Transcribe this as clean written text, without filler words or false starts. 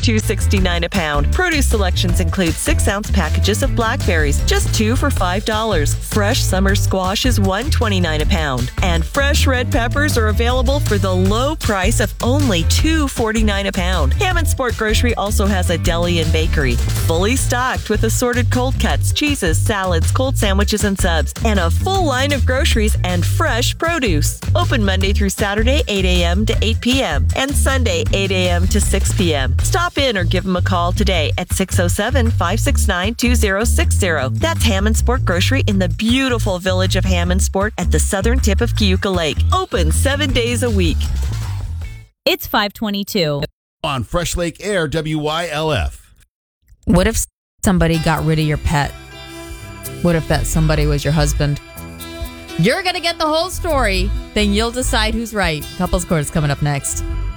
$2.69 a pound. Produce selections include 6-ounce packages of blackberries, just 2 for $5. Fresh summer squash is $1.29 a pound. And fresh red peppers are available for the low price of only $2.49 a pound. Hammond Sport Grocery also has a deli and bakery, fully stocked with assorted cold cuts, cheeses, salads, cold sandwiches, and subs, and a full line of groceries and fresh produce. Open Monday through Saturday, 8 a.m. to 8 p.m. and Sunday, 8 a.m. to 6 p.m. Stop in or give them a call today at 607-569-2060. That's Hammond Sport Grocery in the beautiful village of Hammond Sport at the southern tip of Cayuga Lake. Open 7 days a week. It's 522. On Fresh Lake Air, WYLF. What if somebody got rid of your pet? What if that somebody was your husband? You're going to get the whole story. Then you'll decide who's right. Couples Court is coming up next.